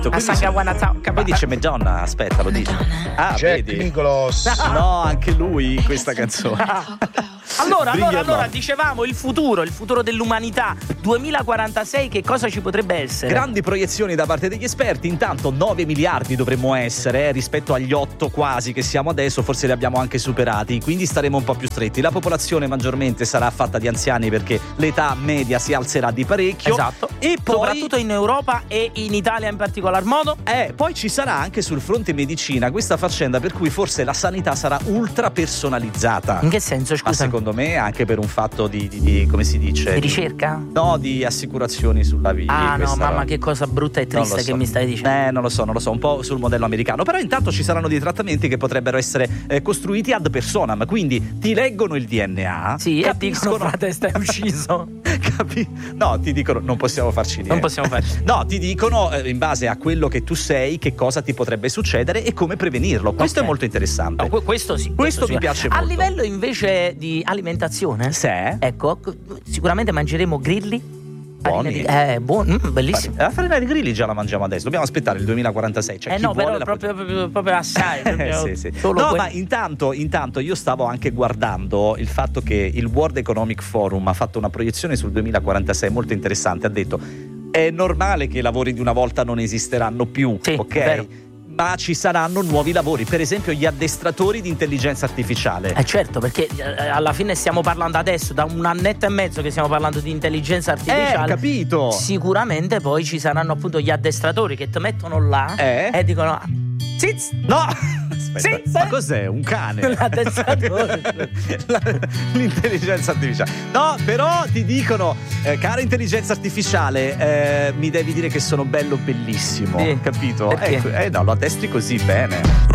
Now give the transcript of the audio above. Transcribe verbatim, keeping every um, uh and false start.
Poi dice Madonna, aspetta, lo dice. Ah, Jack vedi? Nicklaus. No, anche lui questa canzone. Allora, Bring allora, your allora, love. dicevamo il futuro, il futuro dell'umanità duemilaquarantasei, che cosa ci potrebbe essere? Grandi proiezioni da parte degli esperti. Intanto nove miliardi dovremmo essere eh, rispetto agli otto quasi che siamo adesso, forse li abbiamo anche superati, quindi staremo un po' più stretti. La popolazione maggiormente sarà fatta di anziani perché l'età media si alzerà di parecchio. Esatto. E poi soprattutto in Europa e in Italia in particolar modo. Eh, poi ci sarà anche sul fronte medicina questa faccenda per cui forse la sanità sarà ultra personalizzata. In che senso, Ma scusa? secondo me anche per un fatto di, di, di come si dice? Di ricerca? No, di assicurazioni sulla vita. Ah no, mamma, roba. che cosa brutta e Non lo triste so. che mi stai dicendo. Eh, non lo so, non lo so, un po' sul modello americano. Però intanto ci saranno dei trattamenti che potrebbero essere eh, costruiti ad personam, quindi ti leggono il D N A. Sì, e dicono capiscono frate, stai ucciso. Capi- No, ti dicono non possiamo farci niente. Non possiamo farci. No, ti dicono eh, in base a quello che tu sei che cosa ti potrebbe succedere e come prevenirlo. Questo Ok. è molto interessante. No, que- questo sì. Questo sì. mi piace A molto. livello invece di alimentazione, Se? ecco, c- sicuramente mangeremo grilli. Buoni. Farina di- Eh, buoni, mm, bellissimo. La farina di grilli già la mangiamo adesso. Dobbiamo aspettare il duemilaquarantasei. Cioè, Eh chi no, vuole però la proprio, proprio, proprio assai. proprio Eh, sì, sì. solo No, que- ma intanto, intanto io stavo anche guardando il fatto che il World Economic Forum ha fatto una proiezione sul duemilaquarantasei molto interessante. Ha detto è normale che i lavori di una volta non esisteranno più, Sì, ok? vero. Ma ci saranno nuovi lavori, per esempio gli addestratori di intelligenza artificiale. Eh certo, perché eh, alla fine stiamo parlando adesso, da un annetto e mezzo che stiamo parlando di intelligenza Eh, artificiale. capito? Sicuramente poi ci saranno appunto gli addestratori che ti mettono là Eh? e dicono "Ah, Ziz, No! Aspetta, Sì, ma sì. cos'è? Un cane? l'addestratore. La- L'intelligenza artificiale. No, però ti dicono, eh, cara intelligenza artificiale, eh, mi devi dire che sono bello bellissimo. Sì. Capito? Perché? Ecco, eh no, lo addestri così bene.